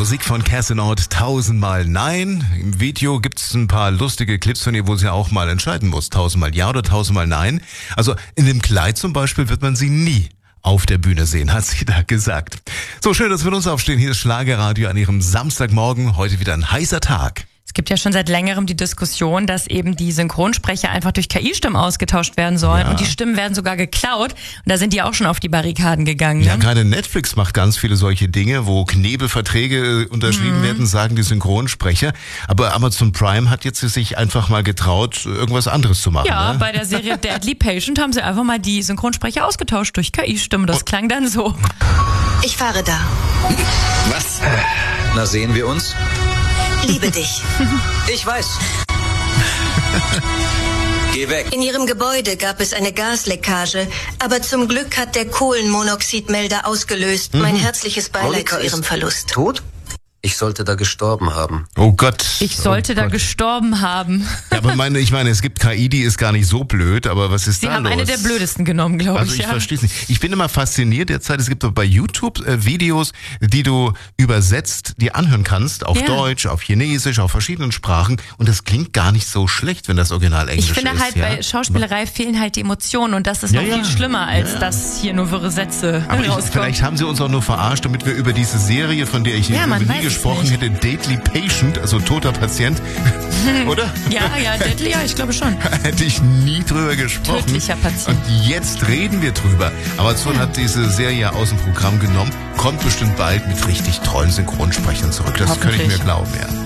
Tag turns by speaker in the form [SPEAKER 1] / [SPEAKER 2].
[SPEAKER 1] Musik von Kerstin Ott, 1000-mal Nein. Im Video gibt's ein paar lustige Clips von ihr, wo sie auch mal entscheiden muss, 1000-mal Ja oder 1000-mal Nein. Also in dem Kleid zum Beispiel wird man sie nie auf der Bühne sehen, hat sie da gesagt. So, schön, dass wir uns aufstehen. Hier ist Schlagerradio an Ihrem Samstagmorgen. Heute wieder ein heißer Tag.
[SPEAKER 2] Es gibt ja schon seit längerem die Diskussion, dass eben die Synchronsprecher einfach durch KI-Stimmen ausgetauscht werden sollen. Ja. Und die Stimmen werden sogar geklaut. Und da sind die auch schon auf die Barrikaden gegangen. Ne?
[SPEAKER 1] Ja, gerade Netflix macht ganz viele solche Dinge, wo Knebelverträge unterschrieben werden, sagen die Synchronsprecher. Aber Amazon Prime hat jetzt sich einfach mal getraut, irgendwas anderes zu machen.
[SPEAKER 2] Ja,
[SPEAKER 1] ne?
[SPEAKER 2] Bei der Serie Deadly Patient haben sie einfach mal die Synchronsprecher ausgetauscht durch KI-Stimmen. Das klang dann so.
[SPEAKER 3] Ich fahre da.
[SPEAKER 4] Was? Na, sehen wir uns?
[SPEAKER 3] Liebe dich.
[SPEAKER 4] Ich weiß. Geh weg.
[SPEAKER 3] In ihrem Gebäude gab es eine Gasleckage, aber zum Glück hat der Kohlenmonoxidmelder ausgelöst. Mein herzliches Beileid
[SPEAKER 4] Monika
[SPEAKER 3] zu ihrem
[SPEAKER 4] ist
[SPEAKER 3] Verlust.
[SPEAKER 4] Tot? Ich sollte da gestorben haben.
[SPEAKER 1] Oh Gott.
[SPEAKER 2] Ich sollte da gestorben haben.
[SPEAKER 1] Ja, aber ich meine, es gibt KI, die ist gar nicht so blöd, aber was ist
[SPEAKER 2] Sie
[SPEAKER 1] da
[SPEAKER 2] haben
[SPEAKER 1] los?
[SPEAKER 2] eine der blödesten genommen, glaube ich.
[SPEAKER 1] Also ich verstehe es nicht. Ich bin immer fasziniert derzeit. Es gibt bei YouTube Videos, die du übersetzt, die anhören kannst, auf Deutsch, auf Chinesisch, auf verschiedenen Sprachen. Und das klingt gar nicht so schlecht, wenn das Original Englisch ist.
[SPEAKER 2] Ich finde halt, bei Schauspielerei fehlen halt die Emotionen. Und das ist noch viel schlimmer, als dass hier nur wirre Sätze rauskommen.
[SPEAKER 1] Vielleicht haben sie uns auch nur verarscht, damit wir über diese Serie, von der ich nie gesprochen hätte, Deadly Patient, also toter Patient, oder?
[SPEAKER 2] Ja, Deadly, ja, ich glaube schon.
[SPEAKER 1] Hätte ich nie drüber gesprochen.
[SPEAKER 2] Tödlicher Patient.
[SPEAKER 1] Und jetzt reden wir drüber. Amazon hat diese Serie aus dem Programm genommen, kommt bestimmt bald mit richtig tollen Synchronsprechern zurück. Das kann ich mir glauben, ja.